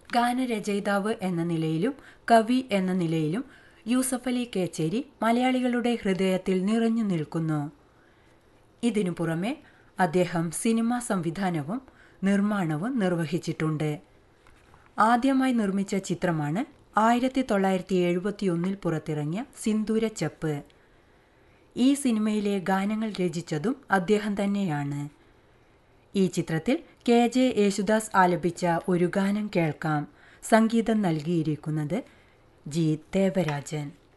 ഗാനരചയിതാവ് എന്ന നിലയിലും കവി എന്ന നിലയിലും യൂസഫലി കേച്ചേരി മലയാളികളുടെ ഹൃദയത്തിൽ നിറഞ്ഞു നിൽക്കുന്നു. ഇതിനു പുറമെ അദ്ദേഹം സിനിമാ സംവിധാനവും നിർമ്മാണവും നിർവഹിച്ചിട്ടുണ്ട്. ആദ്യമായി നിർമ്മിച്ച ചിത്രമാണ് 1971 പുറത്തിറങ്ങിയ സിന്ദൂരച്ചപ്പ്. ഈ സിനിമയിലെ ഗാനങ്ങൾ രചിച്ചതും അദ്ദേഹം തന്നെയാണ്. ഈ ചിത്രത്തിൽ KJ യേശുദാസ് ആലപിച്ച ഒരു ഗാനം കേൾക്കാം. സംഗീതം നൽകിയിരിക്കുന്നത് G. ദേവരാജൻ.